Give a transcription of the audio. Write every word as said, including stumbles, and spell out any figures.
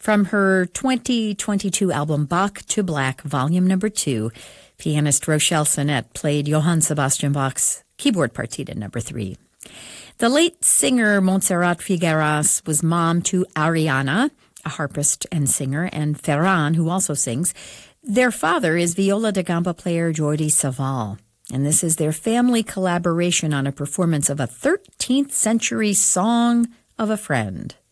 From her twenty twenty-two album Bach to Black, volume number two, pianist Rochelle Sonette played Johann Sebastian Bach's keyboard partita number three. The late singer Montserrat Figueras was mom to Ariana, a harpist and singer, and Ferran, who also sings. Their father is viola da gamba player Jordi Savall, and this is their family collaboration on a performance of a thirteenth century song of a friend.